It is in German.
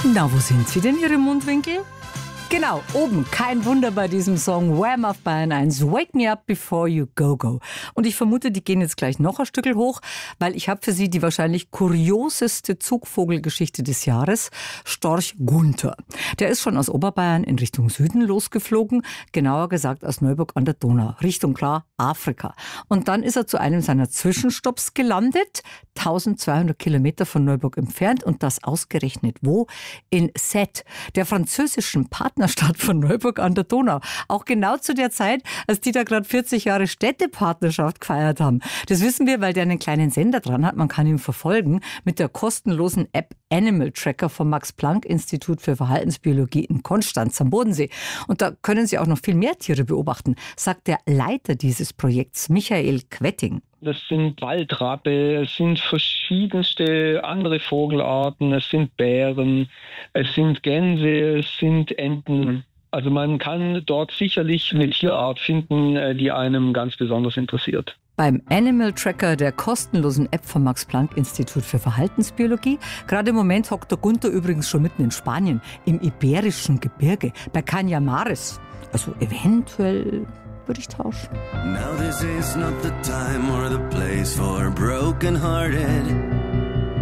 Na, wo sind sie denn, Ihre Mundwinkel? Genau, oben. Kein Wunder bei diesem Song Wham auf Bayern 1. Wake me up before you go, go. Und ich vermute, die gehen jetzt gleich noch ein Stückel hoch, weil ich habe für Sie die wahrscheinlich kurioseste Zugvogelgeschichte des Jahres. Storch Gunther. Der ist schon aus Oberbayern in Richtung Süden losgeflogen, genauer gesagt aus Neuburg an der Donau, Richtung klar Afrika. Und dann ist er zu einem seiner Zwischenstopps gelandet, 1200 Kilometer von Neuburg entfernt, und das ausgerechnet wo? In Sète, der französischen Partnerstadt von Neuburg an der Donau. Auch genau zu der Zeit, als die da gerade 40 Jahre Städtepartnerschaft gefeiert haben. Das wissen wir, weil der einen kleinen Sender dran hat. Man kann ihn verfolgen mit der kostenlosen App Animal Tracker vom Max-Planck-Institut für Verhaltensbiologie in Konstanz am Bodensee. Und da können Sie auch noch viel mehr Tiere beobachten, sagt der Leiter dieses Projekts, Michael Quetting. Das sind Waldrappe, es sind verschiedenste andere Vogelarten, es sind Bären, es sind Gänse, es sind Enten. Also man kann dort sicherlich eine Tierart finden, die einem ganz besonders interessiert. Beim Animal Tracker der kostenlosen App vom Max-Planck-Institut für Verhaltensbiologie. Gerade im Moment hockt der Gunther übrigens schon mitten in Spanien, im Iberischen Gebirge, bei Cañamares. Also eventuell würde ich tauschen. Now this is not the time or the place for broken-hearted.